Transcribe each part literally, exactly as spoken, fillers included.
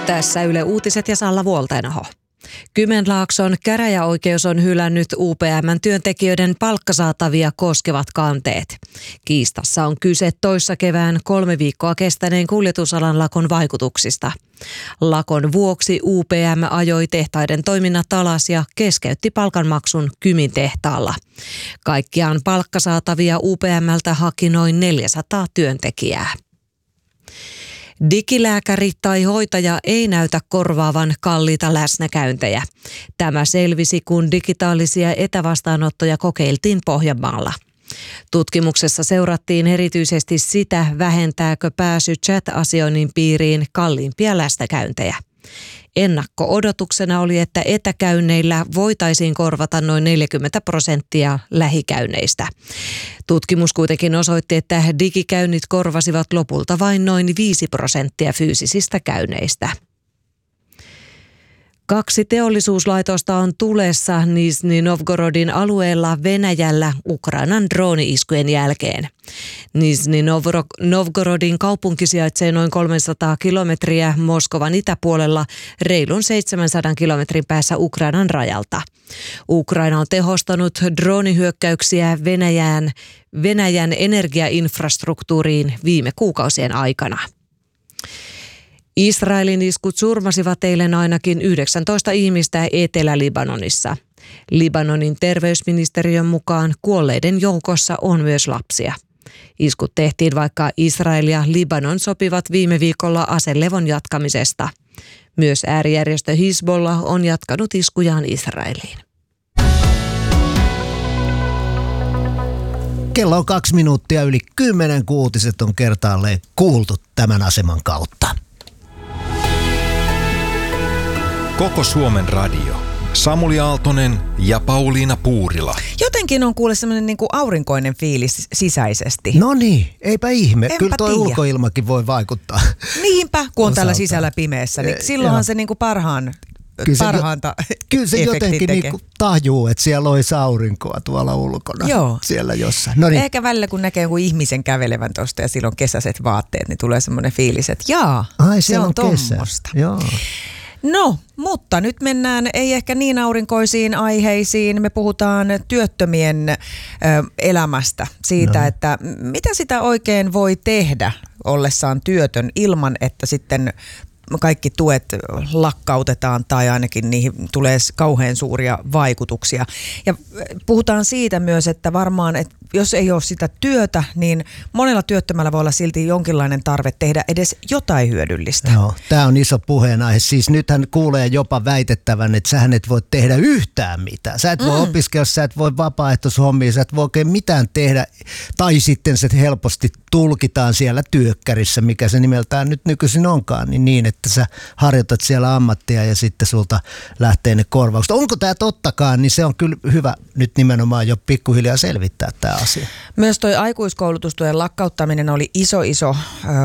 Tässä Yle Uutiset ja Salla Vuoltenaho. Kymenlaakson käräjäoikeus on hylännyt U P M:n työntekijöiden palkkasaatavia koskevat kanteet. Kiistassa on kyse toissa kevään kolme viikkoa kestäneen kuljetusalan lakon vaikutuksista. Lakon vuoksi U P M ajoi tehtaiden toiminnat alas ja keskeytti palkanmaksun Kymin tehtaalla. Kaikkiaan palkkasaatavia U P M:ltä haki noin neljäsataa työntekijää. Digilääkäri tai hoitaja ei näytä korvaavan kalliita läsnäkäyntejä. Tämä selvisi, kun digitaalisia etävastaanottoja kokeiltiin Pohjanmaalla. Tutkimuksessa seurattiin erityisesti sitä, vähentääkö pääsy chat-asioinnin piiriin kalliimpia läsnäkäyntejä. Ennakko-odotuksena oli, että etäkäynneillä voitaisiin korvata noin neljäkymmentä prosenttia lähikäynneistä. Tutkimus kuitenkin osoitti, että digikäynnit korvasivat lopulta vain noin viisi prosenttia fyysisistä käynneistä. Kaksi teollisuuslaitosta on tulessa Nizhny Novgorodin alueella Venäjällä Ukrainan drooni-iskujen jälkeen. Nizhny Novgorodin kaupunki sijaitsee noin kolmesataa kilometriä Moskovan itäpuolella reilun seitsemänsadan kilometrin päässä Ukrainan rajalta. Ukraina on tehostanut droonihyökkäyksiä Venäjän, Venäjän energiainfrastruktuuriin viime kuukausien aikana. Israelin iskut surmasivat eilen ainakin yhdeksäntoista ihmistä Etelä-Libanonissa. Libanonin terveysministeriön mukaan kuolleiden joukossa on myös lapsia. Iskut tehtiin, vaikka Israel ja Libanon sopivat viime viikolla aselevon jatkamisesta. Myös äärijärjestö Hizbollah on jatkanut iskujaan Israeliin. Kello on kaksi minuuttia yli kymmenen, kun uutiset on kertaalleen kuultu tämän aseman kautta. Koko Suomen radio. Samuli Aaltonen ja Pauliina Puurila. Jotenkin on kuule semmoinen niin kuin aurinkoinen fiilis sisäisesti. No niin, eipä ihme. Enpä Kyllä toi tiedä. ulkoilmakin voi vaikuttaa. Niinpä, kun on Osaltaan. täällä sisällä pimeässä, niin silloinhan Joo. se niin kuin parhaan, Kyllä se, parhaanta kyllä se efektin jotenkin tekee. niinku tajuu, että siellä olisi aurinkoa tuolla ulkona. Joo. Siellä jossain. No niin. Ehkä välillä kun näkee jonkun ihmisen kävelevän tuosta ja silloin kesäiset vaatteet, niin tulee semmoinen fiilis, että jaa, Ai, se on, on kesä. tommosta. Joo. No, mutta nyt mennään ei ehkä niin aurinkoisiin aiheisiin. Me puhutaan työttömien ö, elämästä, siitä, no. että mitä sitä oikein voi tehdä ollessaan työtön ilman, että sitten kaikki tuet lakkautetaan tai ainakin niihin tulee kauhean suuria vaikutuksia. Ja puhutaan siitä myös, että varmaan, että jos ei ole sitä työtä, niin monella työttömällä voi olla silti jonkinlainen tarve tehdä edes jotain hyödyllistä. Joo, tämä on iso puheenaihe. Siis nythän kuulee jopa väitettävän, että sähän et voi tehdä yhtään mitään. Sä et voi mm. opiskella, sä et voi vapaaehtoishommia, sä et voi oikein mitään tehdä. Tai sitten se helposti tulkitaan siellä työkkärissä, mikä se nimeltään nyt nykyisin onkaan, niin niin, että sä harjoitat siellä ammattia ja sitten sulta lähtee ne korvaukset. Onko tämä tottakaan, niin se on kyllä hyvä nyt nimenomaan jo pikkuhiljaa selvittää tämä asia. Myös toi aikuiskoulutustuen lakkauttaminen oli iso, iso,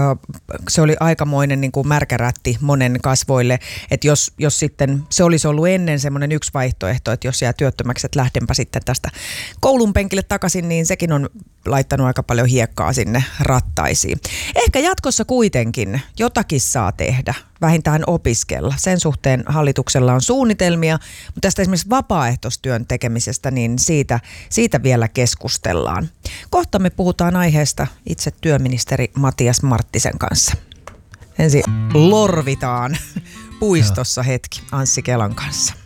se oli aikamoinen niin kuin märkärätti monen kasvoille, että jos, jos sitten se olisi ollut ennen semmoinen yksi vaihtoehto, että jos jää työttömäksi, että lähdenpä sitten tästä koulun penkille takaisin, niin sekin on laittanut aika paljon hiekkaa sinne rattaisiin. Ehkä jatkossa kuitenkin jotakin saa tehdä, vähintään opiskella. Sen suhteen hallituksella on suunnitelmia, mutta tästä esimerkiksi vapaaehtoistyön tekemisestä, niin siitä, siitä vielä keskustellaan. Kohta me puhutaan aiheesta itse työministeri Matias Marttisen kanssa. Ensin lorvitaan puistossa hetki Anssi Kelan kanssa.